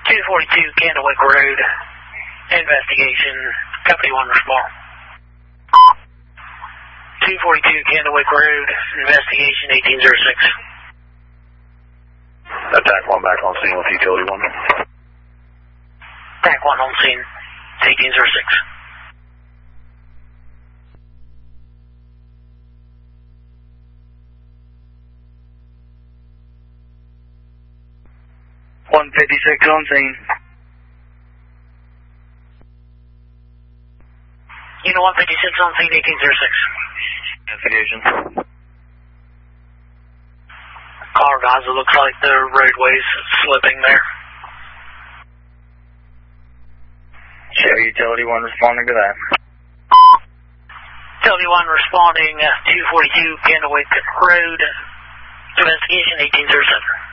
242 Candlewick Road. Investigation. Company 1 respond. 242 Candlewick Road. Investigation 1806. Attack 1 back on scene with utility 1. Attack 1 on scene. 1806. .156 on scene. Unit 156 on scene, 1806. Investigation. Car guys, it looks like the roadway's slipping there. Show utility 1 responding to that. Utility 1 responding, 242 Candlewick Road. Investigation 1807.